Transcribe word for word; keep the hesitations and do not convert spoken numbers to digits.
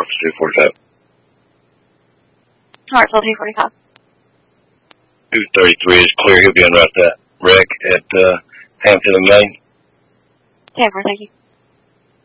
Hartsville two forty-five. Hartsville two forty-five. two thirty-three is clear. He'll be on route that wreck at uh, Hampton and Maine. ten four, thank you.